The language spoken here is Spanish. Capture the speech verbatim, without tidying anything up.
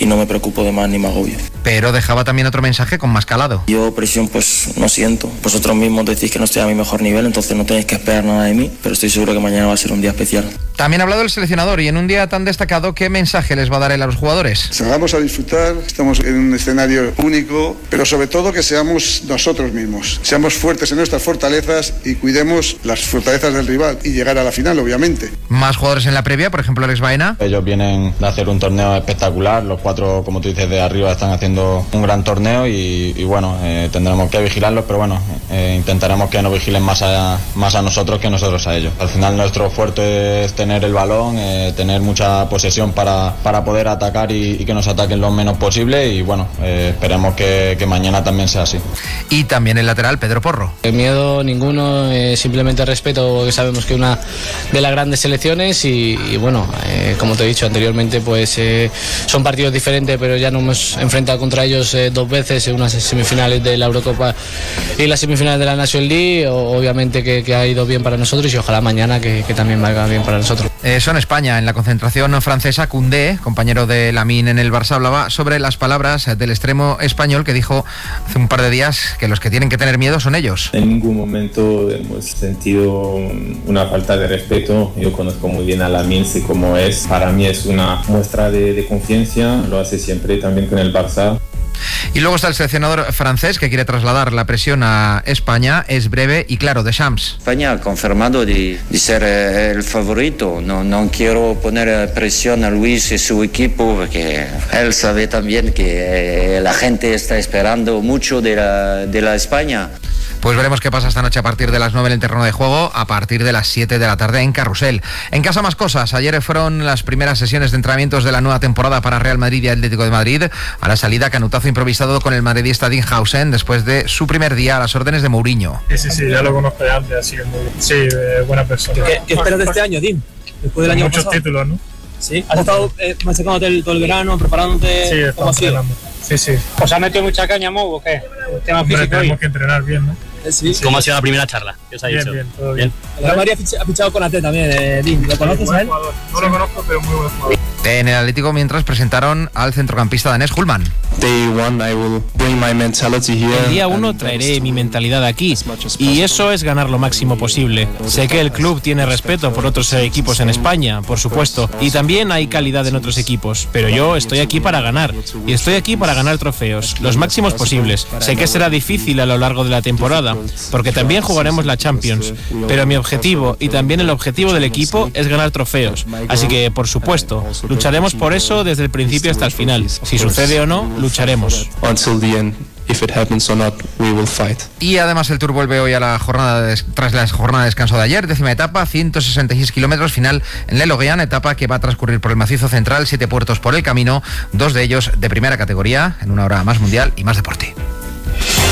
no me preocupo de más ni me agobio. Pero dejaba también otro mensaje con más calado. Yo presión pues no siento. Vosotros mismos decís que no estoy a mi mejor nivel, entonces no tenéis que esperar nada de mí, pero estoy seguro que mañana va a ser un día especial. También ha hablado el seleccionador, y en un día tan destacado, ¿qué mensaje les va a dar él a los jugadores? Salgamos a disfrutar, estamos en un escenario único, pero sobre todo que seamos nosotros mismos, seamos fuertes en nuestras fortalezas y cuidemos las fortalezas del rival y llegar a la final, obviamente. Más jugadores en la previa, por ejemplo Alex Baena. Ellos vienen de hacer un torneo espectacular, los cuatro, como tú dices, de arriba están haciendo un gran torneo y, y bueno, eh, tendremos que vigilarlos, pero bueno, eh, intentaremos que nos vigilen más a, más a nosotros que nosotros a ellos. Al final nuestro fuerte es tener el balón, eh, tener mucha posesión para, para poder atacar y, y que nos ataquen lo menos posible y bueno, eh, esperemos que, que mañana también sea así. Y también el lateral Pedro Porro. El miedo ninguno, eh, simplemente respeto, porque sabemos que una de las grandes selecciones y, y bueno, eh, como te he dicho anteriormente, pues eh, son partidos diferentes, pero ya nos hemos enfrentado contra ellos eh, dos veces en unas semifinales de la Eurocopa y las semifinales de la National League. O, obviamente que, que ha ido bien para nosotros y ojalá mañana que, que también vaya bien para nosotros. Eso en España. En la concentración francesa, Koundé, compañero de Lamine en el Barça, hablaba sobre las palabras del extremo español que dijo hace un par de días que los que tienen que tener miedo son ellos. En ningún momento hemos sentido una falta de respeto. Yo conozco muy bien a Lamine, sé cómo es. Para mí es una muestra de, de confianza, lo hace siempre también con el Barça. Y luego está el seleccionador francés que quiere trasladar la presión a España. Es breve y claro, Deschamps. España ha confirmado de, de ser eh, el favorito. No, no quiero poner presión a Luis y su equipo porque él sabe también que eh, la gente está esperando mucho de la, de la España. Pues veremos qué pasa esta noche a partir de las nueve en el terreno de juego, a partir de las siete de la tarde en Carrusel. En casa más cosas. Ayer fueron las primeras sesiones de entrenamientos de la nueva temporada para Real Madrid y Atlético de Madrid. A la salida, canutazo improvisado con el madridista Dinhausen después de su primer día a las órdenes de Mourinho. Sí, sí, sí, ya lo conozco de antes, así que muy sí, eh, buena persona. ¿Qué, qué esperas de este año, Din? Después del año Muchos pasado. títulos, ¿no? Sí. ¿Has estado eh, machacándote el, todo el verano, preparándote? Sí, estamos entrenando. Sí, sí. ¿Os ha metido mucha caña, Mou, o qué? El tema Hombre, físico tenemos hoy. que entrenar bien, ¿no? Sí. Sí. ¿Cómo ha sido la primera charla? ¿Qué os ha Bien, dicho? bien, todo bien. El Real Madrid ha fichado, ha fichado con A T también, eh, Din. ¿Lo conoces Buen a él? jugador. No lo conozco, pero muy buen jugador. En el Atlético, mientras presentaron al centrocampista danés Hullman. El día uno traeré mi mentalidad aquí y eso es ganar lo máximo posible. Sé que el club tiene respeto por otros equipos en España, por supuesto, y también hay calidad en otros equipos, pero yo estoy aquí para ganar y estoy aquí para ganar trofeos, los máximos posibles. Sé que será difícil a lo largo de la temporada, porque también jugaremos la Champions, pero mi objetivo y también el objetivo del equipo es ganar trofeos, así que, por supuesto, lucharemos por eso desde el principio hasta el final. Si sucede o no, lucharemos. If it happens or not, we will fight. Y además el Tour vuelve hoy a la jornada de, tras la jornada de descanso de ayer, décima etapa, ciento sesenta y seis kilómetros, final en Le Loguean, etapa que va a transcurrir por el macizo central, siete puertos por el camino, dos de ellos de primera categoría, en una hora más mundial y más deporte.